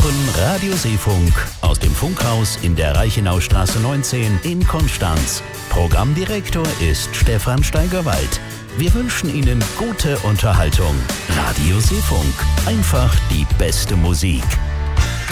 hören Radio Seefunk aus dem Funkhaus in der Reichenaustraße 19 in Konstanz. Programmdirektor ist Stefan Steigerwald. Wir wünschen Ihnen gute Unterhaltung. Radio Seefunk, einfach die beste Musik.